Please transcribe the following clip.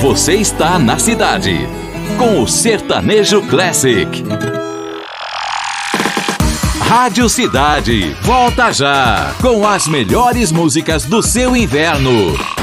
você está na cidade, com o Sertanejo Classic. Rádio Cidade, volta já, com as melhores músicas do seu inverno.